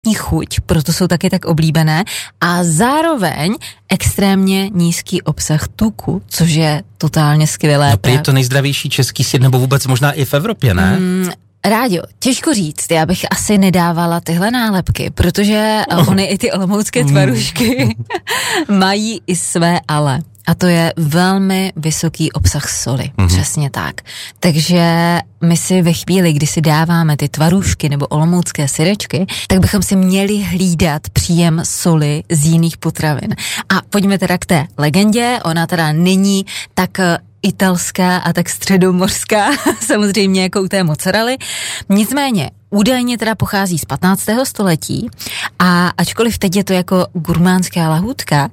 chuť, proto jsou taky tak oblíbené a zároveň extrémně nízký obsah tuku, což je totálně skvělé. No, je to nejzdravější český sýr, nebo vůbec možná i v Evropě, ne? Rádio, těžko říct, já bych asi nedávala tyhle nálepky, protože ony i ty olomoucké tvarůžky mají i své ale. A to je velmi vysoký obsah soli, přesně tak. Takže my si ve chvíli, kdy si dáváme ty tvarůžky nebo olomoucké syrečky, tak bychom si měli hlídat příjem soli z jiných potravin. A pojďme teda k té legendě, ona teda není tak italská a tak středomořská, samozřejmě jako u té mozzarelly. Nicméně, údajně teda pochází z 15. století a ačkoliv teď je to jako gurmánská lahůdka,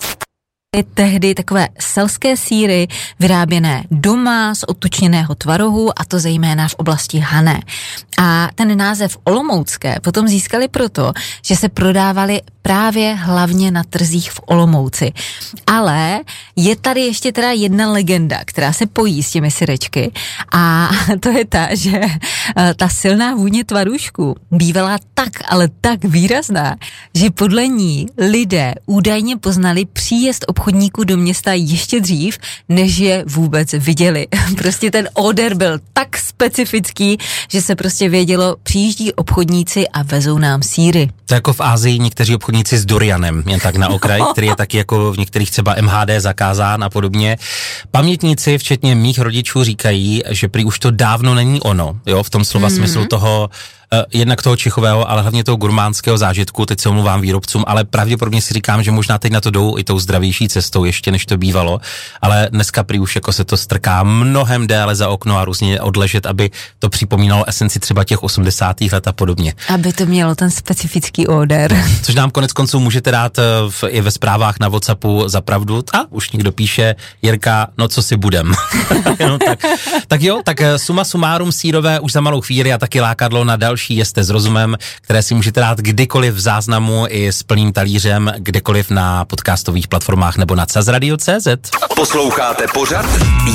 tehdy takové selské sýry vyráběné doma z odtučněného tvarohu a to zejména v oblasti Hané. A ten název olomoucké potom získali proto, že se prodávaly právě hlavně na trzích v Olomouci. Ale je tady ještě teda jedna legenda, která se pojí s těmi syrečky a to je ta, že ta silná vůně tvarůžku bývala tak, ale tak výrazná, že podle ní lidé údajně poznali příjezd obchodníků do města ještě dřív, než je vůbec viděli. Prostě ten odor byl tak specifický, že se prostě vědělo, přijíždí obchodníci a vezou nám sýry. To jako v Asii někteří obchodníci s durianem, jen tak na okraj, který je taky jako v některých třeba MHD zakázán a podobně. Pamětníci, včetně mých rodičů, říkají, že prý už to dávno není ono, jo, v tom slova smyslu toho, jednak toho čichového, ale hlavně toho gurmánského zážitku, teď se omluvám výrobcům, ale pravděpodobně si říkám, že možná teď na to jdou i tou zdravější cestou ještě, než to bývalo, ale dneska prý už jako se to strká mnohem déle za okno a různě odležet, aby to připomínalo esenci třeba těch 80. let a podobně. Aby to mělo ten specifický odor. Což nám konec konců můžete dát i ve zprávách na WhatsAppu za pravdu. A už někdo píše, Jirka, no co si budem. No, tak jo, tak suma sumárum sýrové už za malou chvíli a taky lákadlo na další Jeste s rozumem, které si můžete dát kdykoliv v záznamu i s plným talířem, kdekoliv na podcastových platformách nebo na CazRadio.cz. Posloucháte pořad